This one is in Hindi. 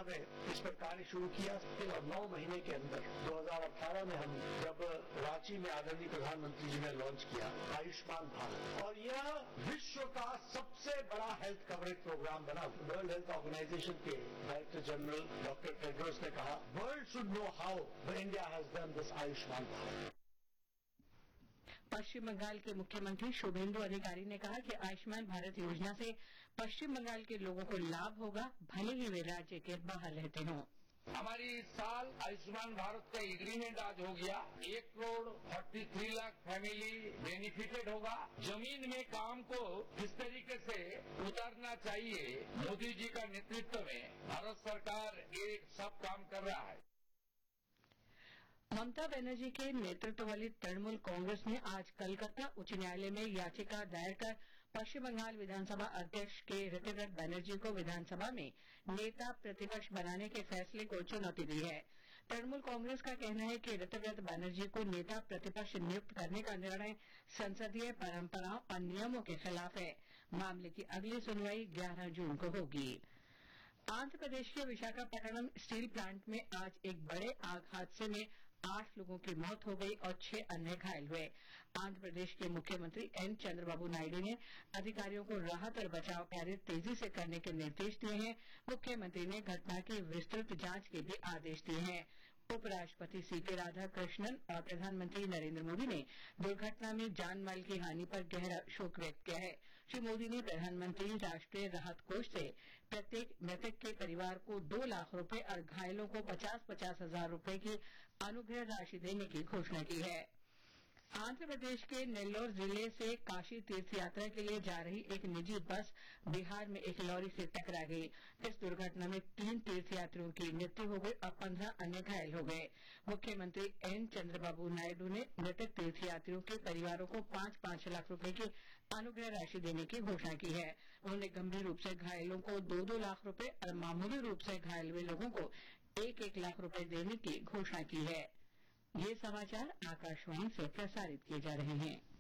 में इस पर कार्य शुरू किया और 9 महीने के अंदर 2018 में हम जब रांची में आदरणीय प्रधानमंत्री जी ने लॉन्च किया आयुष्मान भारत, और यह विश्व का सबसे बड़ा हेल्थ कवरेज प्रोग्राम बना। वर्ल्ड हेल्थ ऑर्गेनाइजेशन के डायरेक्टर जनरल डॉक्टर टेड्रोस ने कहा, world should know how India has done this Ayushman Bharat. पश्चिम बंगाल के मुख्यमंत्री शुभेंदु अधिकारी ने कहा कि आयुष्मान भारत योजना से पश्चिम बंगाल के लोगों को लाभ होगा, भले ही वे राज्य के बाहर रहते हों। हमारी इस साल आयुष्मान भारत का एग्रीमेंट आज हो गया। 1,43,00,000 फैमिली बेनिफिटेड होगा। जमीन में काम को किस तरीके से उतारना चाहिए, मोदी जी का नेतृत्व में भारत सरकार ये सब काम कर रहा है। ममता बनर्जी के नेतृत्व वाली तृणमूल कांग्रेस ने आज कलकत्ता उच्च न्यायालय में याचिका दायर कर पश्चिम बंगाल विधानसभा अध्यक्ष के ऋतव्रत बनर्जी को विधानसभा में नेता प्रतिपक्ष बनाने के फैसले को चुनौती दी है। तृणमूल कांग्रेस का कहना है कि ऋतव्रत बनर्जी को नेता प्रतिपक्ष नियुक्त करने का निर्णय संसदीय परंपराओं और नियमों के खिलाफ है। मामले की अगली सुनवाई 11 जून को होगी। आंध्र प्रदेश के विशाखापट्टनम स्टील प्लांट में आज एक बड़े आग हादसे में 8 लोगों की मौत हो गई और 6 अन्य घायल हुए। आंध्र प्रदेश के मुख्यमंत्री एन चंद्रबाबू नायडू ने अधिकारियों को राहत और बचाव कार्य तेजी से करने के निर्देश दिए हैं। मुख्यमंत्री ने घटना की विस्तृत जांच के भी आदेश दिए हैं। उपराष्ट्रपति सीपी राधाकृष्णन और प्रधानमंत्री नरेंद्र मोदी ने दुर्घटना में जान माल की हानि पर गहरा शोक व्यक्त किया है। श्री मोदी ने प्रधानमंत्री राष्ट्रीय राहत कोष से प्रत्येक मृतक के परिवार को 2 लाख रुपए और घायलों को 50-50 हजार रुपए की अनुग्रह राशि देने की घोषणा की है। आंध्र प्रदेश के नेल्लोर जिले से काशी तीर्थ यात्रा के लिए जा रही एक निजी बस बिहार में एक लॉरी से टकरा गई। इस दुर्घटना में 3 तीर्थयात्रियों की मृत्यु हो गई और 15 अन्य घायल हो गए। मुख्यमंत्री एन चंद्रबाबू नायडू ने मृतक तीर्थयात्रियों के परिवारों को 5-5 लाख रुपए की अनुग्रह राशि देने की घोषणा की है। उन्होंने गंभीर रूप से घायलों को 2-2 लाख रुपए और मामूली रूप से घायल हुए लोगों को 1-1 लाख रुपए देने की घोषणा की है। ये समाचार आकाशवाणी से प्रसारित किए जा रहे हैं।